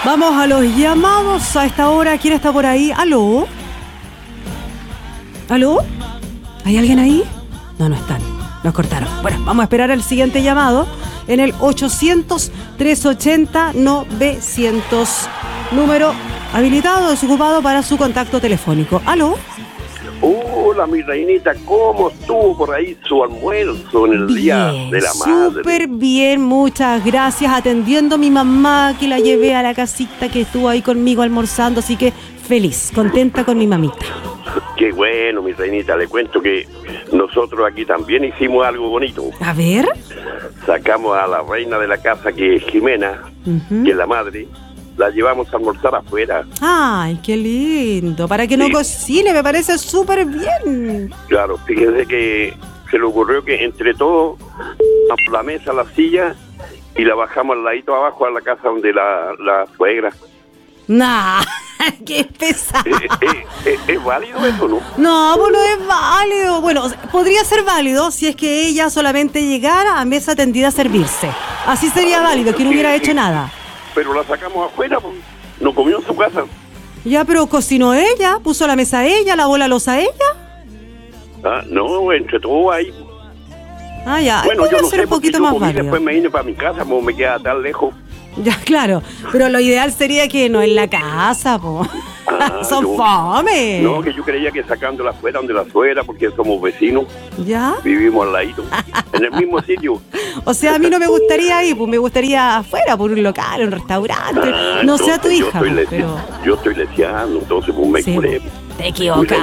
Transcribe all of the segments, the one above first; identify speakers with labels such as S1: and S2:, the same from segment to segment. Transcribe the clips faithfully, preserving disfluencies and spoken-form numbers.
S1: Vamos a los llamados a esta hora. ¿Quién está por ahí? ¿Aló? ¿Aló? ¿Hay alguien ahí? No, no están. Nos cortaron. Bueno, vamos a esperar el siguiente llamado en el ochocientos, trescientos ochenta, novecientos. Número habilitado, desocupado para su contacto telefónico. ¿Aló?
S2: Hola, mi reinita, ¿cómo estuvo por ahí su almuerzo en el bien, Día de la Madre?
S1: Súper bien, muchas gracias. Atendiendo a mi mamá, que la llevé a la casita, que estuvo ahí conmigo almorzando, así que feliz, contenta con mi mamita.
S2: Qué bueno, mi reinita, le cuento que nosotros aquí también hicimos algo bonito.
S1: A ver.
S2: Sacamos a la reina de la casa, que es Jimena, uh-huh. que es la madre. La llevamos a almorzar afuera.
S1: Ay, qué lindo. Para que sí. no cocine, me parece súper bien.
S2: Claro, fíjense que se le ocurrió que entre todos, la mesa, la silla, y la bajamos al ladito abajo a la casa donde la, la suegra.
S1: Nah, qué pesado.
S2: ¿Es, es, es, ¿Es válido eso, no?
S1: No, pues no es válido. Bueno, podría ser válido si es que ella solamente llegara a mesa tendida a servirse. Así sería ah, válido, que no hubiera hecho nada.
S2: Pero la sacamos afuera, pues. No comió en su casa.
S1: Ya, pero cocinó ella, puso la mesa ella, lavó la loza ella.
S2: Ah, no, entre todos ahí.
S1: Ah, ya,
S2: bueno, yo no
S1: ser
S2: sé,
S1: un poquito
S2: yo
S1: más
S2: comí,
S1: válido.
S2: Después me vine para mi casa, como me queda tan lejos.
S1: Ya, claro, pero lo ideal sería que no en la casa, po. Ah, son
S2: no,
S1: fome.
S2: No, que yo creía que sacándola afuera donde la suegra, porque somos vecinos.
S1: ¿Ya?
S2: Vivimos al ladito, en el mismo sitio.
S1: O sea, a mí no me gustaría ahí, pues me gustaría afuera, por un local, un restaurante. Ah, no sea tu hija.
S2: Yo estoy,
S1: pero...
S2: yo estoy leseando, entonces pues me
S1: sí,
S2: curé.
S1: Te equivocaste.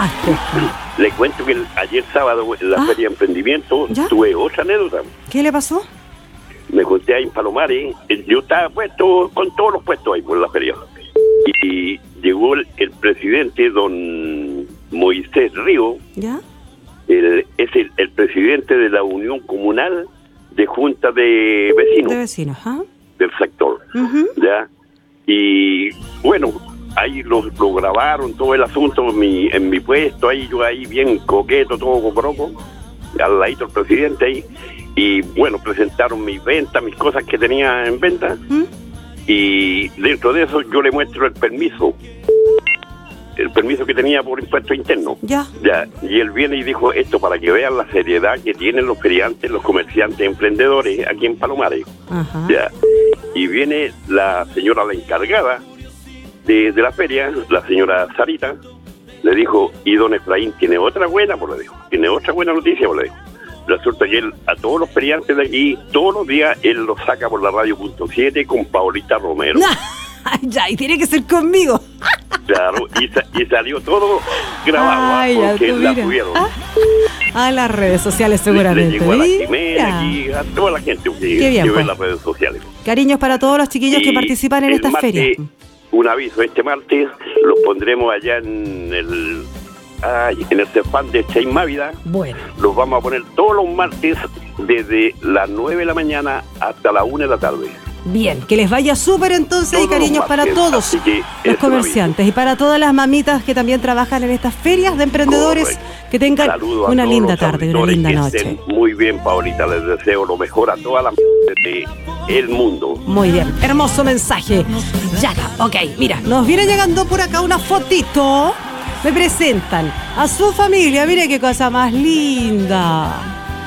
S2: Le cuento que el, ayer sábado en la ¿Ah? Feria de emprendimiento ¿Ya? Tuve otra anécdota.
S1: ¿Qué le pasó?
S2: Me junté ahí en Palomares, yo estaba puesto con todos los puestos ahí por la feria. Y, y llegó el, el presidente, don Moisés Río,
S1: ¿Ya?
S2: El, es el, el presidente de la Unión Comunal de Junta de Vecinos.
S1: De vecinos, ¿ah?
S2: Del sector, uh-huh. ¿ya? Y bueno, ahí lo, lo grabaron todo el asunto en mi, en mi puesto, ahí yo ahí bien coqueto, todo cocoroco, al ladito el presidente ahí. Y bueno, presentaron mis ventas, mis cosas que tenía en venta. ¿Mm? Y dentro de eso yo le muestro el permiso. El permiso que tenía por impuesto interno.
S1: Ya.
S2: Ya. Y él viene y dijo esto para que vean la seriedad que tienen los feriantes, los comerciantes, emprendedores aquí en Palomares.
S1: Ajá.
S2: Ya. Y viene la señora, la encargada de, de la feria, la señora Sarita, le dijo, y don Efraín tiene otra buena, pues le dijo, tiene otra buena noticia, pues le dijo. Resulta que él, a todos los feriantes de aquí, todos los días, él los saca por la radio punto siete con Paulita Romero.
S1: Ya, y tiene que ser conmigo.
S2: Claro, y, sa- y salió todo grabado.
S1: Ay,
S2: porque
S1: ya,
S2: la
S1: mira.
S2: tuvieron.
S1: A las redes sociales seguramente.
S2: Le, le llegó a la
S1: Mira.
S2: Jimena aquí, a toda la gente que,
S1: Qué bien,
S2: que ve
S1: pues.
S2: las redes sociales.
S1: Cariños para todos los chiquillos
S2: Y
S1: que participan en
S2: el
S1: esta
S2: martes,
S1: feria.
S2: Un aviso, este martes los pondremos allá en el... Ay, en el Cefán de Chain Mávida.
S1: Bueno.
S2: Los vamos a poner todos los martes desde las nueve de la mañana hasta las una de la tarde.
S1: Bien, que les vaya súper entonces.
S2: Todos
S1: y cariños
S2: los martes,
S1: para todos los comerciantes y para todas las mamitas que también trabajan en estas ferias de emprendedores. Correcto. Que tengan
S2: Saludos
S1: una linda
S2: los
S1: tarde y una linda
S2: que
S1: noche.
S2: estén muy bien, Paulita, les deseo lo mejor a todas las de el mundo.
S1: Muy bien, hermoso mensaje. Yaca, ok, mira, nos viene llegando por acá una fotito. Me presentan a su familia, mire qué cosa más linda.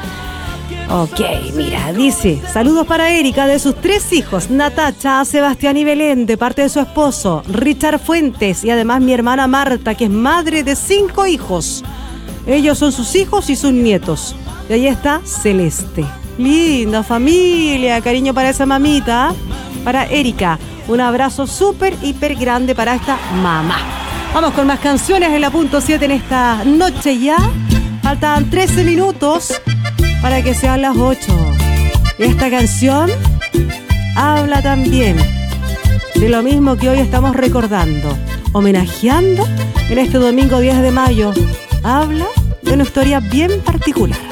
S1: Ok, mira, dice, saludos para Erika de sus tres hijos, Natacha, Sebastián y Belén, de parte de su esposo, Richard Fuentes, y además mi hermana Marta, que es madre de cinco hijos. Ellos son sus hijos y sus nietos. Y ahí está Celeste. Linda familia, cariño para esa mamita, para Erika. Un abrazo súper, hiper grande para esta mamá. Vamos con más canciones en la punto siete en esta noche ya. Faltan trece minutos para que sean las ocho. Esta canción habla también de lo mismo que hoy estamos recordando, homenajeando en este domingo diez de mayo. Habla de una historia bien particular.